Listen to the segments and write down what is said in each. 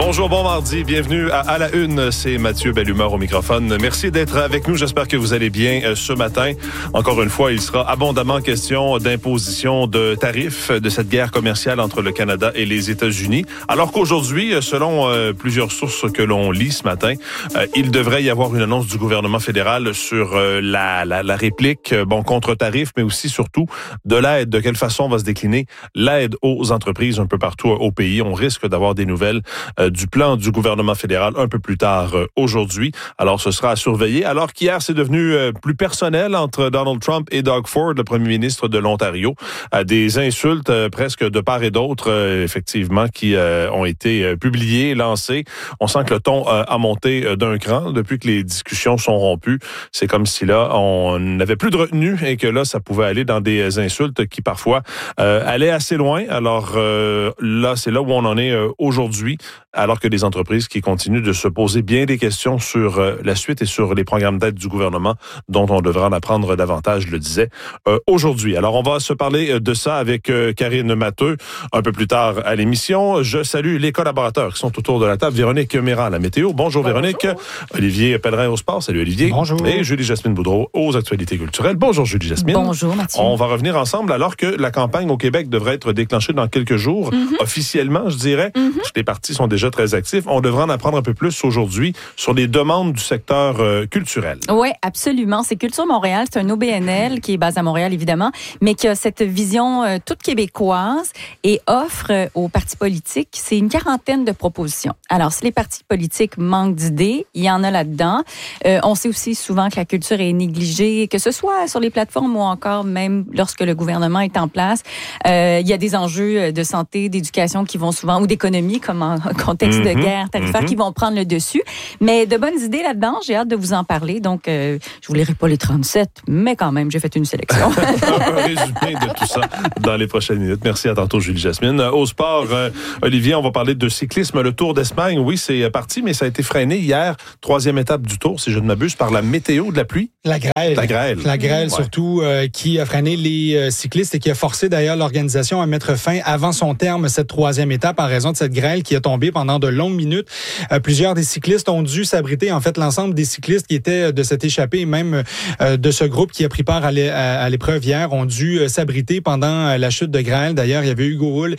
Bonjour, bon mardi, bienvenue à la Une, c'est Mathieu Bellumeur au microphone. Merci d'être avec nous, j'espère que vous allez bien ce matin. Encore une fois, il sera abondamment question d'imposition de tarifs de cette guerre commerciale entre le Canada et les États-Unis. Alors qu'aujourd'hui, selon plusieurs sources que l'on lit ce matin, il devrait y avoir une annonce du gouvernement fédéral sur la réplique, contre tarifs, mais aussi surtout de l'aide. De quelle façon va se décliner l'aide aux entreprises un peu partout au pays. On risque d'avoir des nouvelles du plan du gouvernement fédéral un peu plus tard aujourd'hui. Alors, ce sera à surveiller. Alors qu'hier, c'est devenu plus personnel entre Donald Trump et Doug Ford, le premier ministre de l'Ontario. Des insultes presque de part et d'autre, effectivement, qui ont été publiées, lancées. On sent que le ton a monté d'un cran depuis que les discussions sont rompues. C'est comme si là, on n'avait plus de retenue et que là, ça pouvait aller dans des insultes qui parfois allaient assez loin. Alors là, c'est là où on en est aujourd'hui, alors que les entreprises qui continuent de se poser bien des questions sur la suite et sur les programmes d'aide du gouvernement dont on devrait en apprendre davantage, je le disais, aujourd'hui. Alors, on va se parler de ça avec Karine Matheux un peu plus tard à l'émission. Je salue les collaborateurs qui sont autour de la table. Véronique Méran à la météo. Bonjour Véronique. Olivier Pellerin au sport. Salut Olivier. Bonjour. Et Julie-Jasmine Boudreau aux actualités culturelles. Bonjour Julie-Jasmine. Bonjour Mathieu. On va revenir ensemble alors que la campagne au Québec devrait être déclenchée dans quelques jours. Officiellement, je dirais. Les partis sont déjà très actifs. On devrait en apprendre un peu plus aujourd'hui sur les demandes du secteur culturel. Oui, absolument. C'est Culture Montréal. C'est un OBNL qui est basé à Montréal, évidemment, mais qui a cette vision toute québécoise et offre aux partis politiques, c'est une quarantaine de propositions. Alors, si les partis politiques manquent d'idées, il y en a là-dedans. On sait aussi souvent que la culture est négligée, que ce soit sur les plateformes ou encore même lorsque le gouvernement est en place. Il y a des enjeux de santé, d'éducation qui vont souvent, ou d'économie, comme en contexte de guerre tarifaire, qui vont prendre le dessus. Mais de bonnes idées là-dedans, j'ai hâte de vous en parler. Donc, je vous lirai pas les 37, mais quand même, j'ai fait une sélection. Un résumé de tout ça dans les prochaines minutes. Merci, à tantôt Julie-Jasmine. Au sport, Olivier, on va parler de cyclisme. Le Tour d'Espagne, oui, c'est parti, mais ça a été freiné hier. 3e étape du Tour, si je ne m'abuse, par la météo de la pluie. La grêle. La grêle, surtout, qui a freiné les cyclistes et qui a forcé d'ailleurs l'organisation à mettre fin avant son terme cette 3e étape en raison de cette grêle qui a tombé pendant de longues minutes. Plusieurs des cyclistes ont dû s'abriter. En fait, l'ensemble des cyclistes qui étaient de cette échappée et même de ce groupe qui a pris part à l'épreuve hier ont dû s'abriter pendant la chute de grêle. D'ailleurs, il y avait Hugo Hull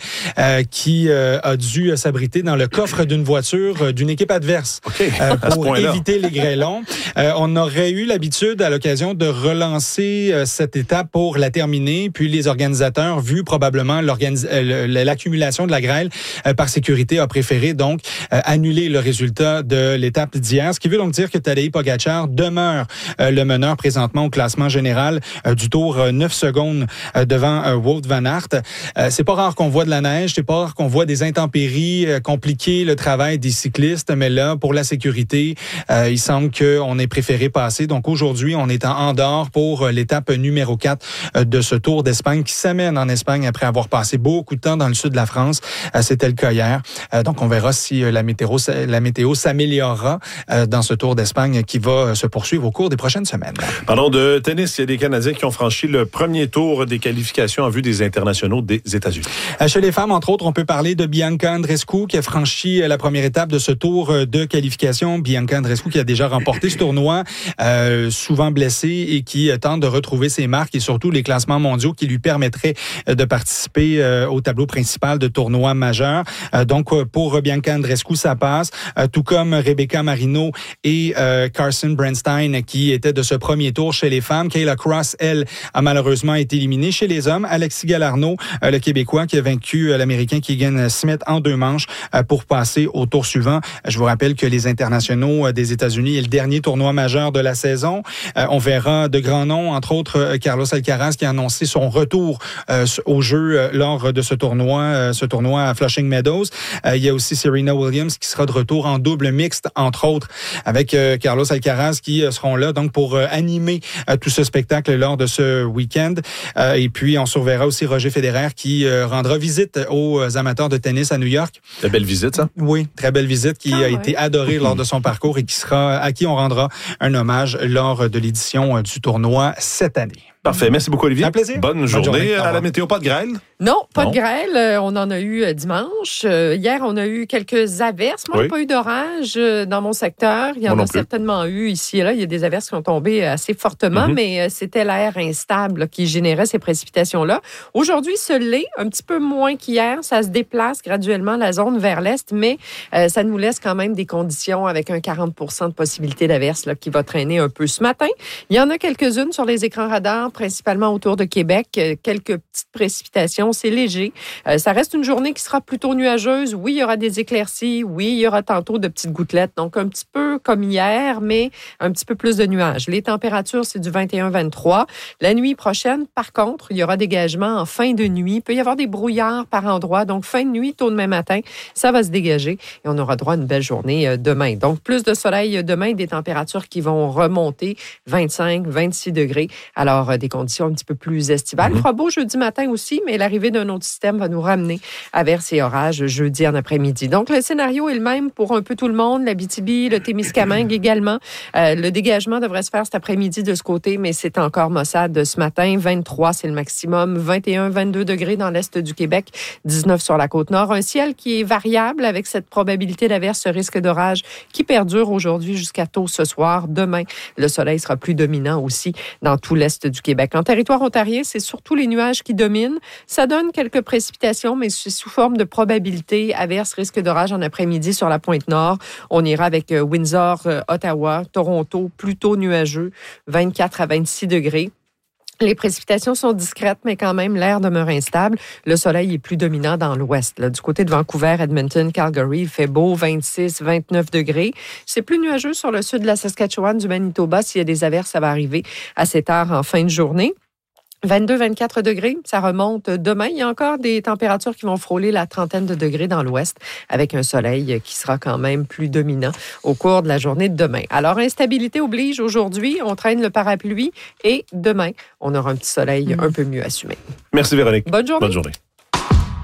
qui a dû s'abriter dans le coffre d'une voiture d'une équipe adverse pour éviter les grêlons. On aurait eu l'habitude à l'occasion de relancer cette étape pour la terminer, puis les organisateurs, vu probablement l'accumulation de la grêle par sécurité, a préféré donc annuler le résultat de l'étape d'hier, ce qui veut donc dire que Tadej Pogačar demeure le meneur présentement au classement général du Tour, 9 secondes devant Wout van Aert. C'est pas rare qu'on voit de la neige, c'est pas rare qu'on voit des intempéries compliquer le travail des cyclistes, mais là, pour la sécurité, il semble qu'on ait préféré passer. Donc aujourd'hui, on est en Andorre pour l'étape numéro 4 de ce Tour d'Espagne qui s'amène en Espagne après avoir passé beaucoup de temps dans le sud de la France. C'était le cas hier. Donc on verra si la météo s'améliorera dans ce Tour d'Espagne qui va se poursuivre au cours des prochaines semaines. Parlons de tennis. Il y a des Canadiens qui ont franchi le premier tour des qualifications en vue des internationaux des États-Unis. Chez les femmes, entre autres, on peut parler de Bianca Andreescu qui a franchi la première étape de ce tour de qualification. Bianca Andreescu qui a déjà remporté ce tournoi, souvent blessée et qui tente de retrouver ses marques et surtout les classements mondiaux qui lui permettraient de participer au tableau principal de tournois majeurs. Donc, pour Bianca Andreescu, ça passe, tout comme Rebecca Marino et Carson Bernstein qui étaient de ce premier tour chez les femmes. Kayla Cross, elle, a malheureusement été éliminée. Chez les hommes, Alexis Galarneau, le Québécois, qui a vaincu l'Américain Keegan Smith en 2 manches pour passer au tour suivant. Je vous rappelle que les internationaux des États-Unis est le dernier tournoi majeur de la saison. On verra de grands noms, entre autres Carlos Alcaraz qui a annoncé son retour au jeu lors de ce tournoi à Flushing Meadows. Il y a aussi Serena Williams qui sera de retour en double mixte, entre autres, avec Carlos Alcaraz qui seront là donc pour animer tout ce spectacle lors de ce week-end. Et puis, on surveillera aussi Roger Federer qui rendra visite aux amateurs de tennis à New York. Très belle visite, ça? Oui, très belle visite qui a été adorée lors de son parcours et à qui on rendra un hommage lors de l'édition du tournoi cette année. Parfait. Merci beaucoup, Olivier. Un plaisir. Bonne journée. À la météo, pas de grêle? Non, pas de grêle. On en a eu dimanche. Hier, on a eu quelques averses. Moi, il n'y a pas eu d'orage dans mon secteur. Il y en a certainement eu ici et là. Il y a des averses qui ont tombé assez fortement, mais c'était l'air instable qui générait ces précipitations-là. Aujourd'hui, ce l'est un petit peu moins qu'hier. Ça se déplace graduellement la zone vers l'est, mais ça nous laisse quand même des conditions avec un 40 % de possibilité d'averse qui va traîner un peu ce matin. Il y en a quelques-unes sur les écrans radars, principalement autour de Québec. Quelques petites précipitations, c'est léger. Ça reste une journée qui sera plutôt nuageuse. Oui, il y aura des éclaircies. Oui, il y aura tantôt de petites gouttelettes. Donc, un petit peu comme hier, mais un petit peu plus de nuages. Les températures, c'est du 21-23. La nuit prochaine, par contre, il y aura dégagement en fin de nuit. Il peut y avoir des brouillards par endroits. Donc, fin de nuit, tôt demain matin, ça va se dégager et on aura droit à une belle journée demain. Donc, plus de soleil demain, des températures qui vont remonter 25-26 degrés. Alors, des conditions un petit peu plus estivales. Il fera beau jeudi matin aussi, mais l'arrivée d'un autre système va nous ramener à averses et orages jeudi en après-midi. Donc, le scénario est le même pour un peu tout le monde. L'Abitibi, le Témiscamingue également. Le dégagement devrait se faire cet après-midi de ce côté, mais c'est encore maussade ce matin. 23, c'est le maximum. 21-22 degrés dans l'est du Québec. 19 sur la Côte-Nord. Un ciel qui est variable avec cette probabilité d'averse, ce risque d'orage qui perdure aujourd'hui jusqu'à tôt ce soir. Demain, le soleil sera plus dominant aussi dans tout l'est du Québec. En territoire ontarien, c'est surtout les nuages qui dominent. Ça donne quelques précipitations, mais c'est sous forme de probabilité. Averse, risque d'orage en après-midi sur la pointe nord. On ira avec Windsor, Ottawa, Toronto, plutôt nuageux, 24 à 26 degrés. Les précipitations sont discrètes, mais quand même, l'air demeure instable. Le soleil est plus dominant dans l'ouest. Du côté de Vancouver, Edmonton, Calgary, il fait beau, 26-29 degrés. C'est plus nuageux sur le sud de la Saskatchewan, du Manitoba. S'il y a des averses, ça va arriver à cette heure en fin de journée. 22-24 degrés, ça remonte demain. Il y a encore des températures qui vont frôler la trentaine de degrés dans l'ouest avec un soleil qui sera quand même plus dominant au cours de la journée de demain. Alors, instabilité oblige aujourd'hui. On traîne le parapluie et demain, on aura un petit soleil un peu mieux assumé. Merci Véronique. Bonne journée. Bonne journée.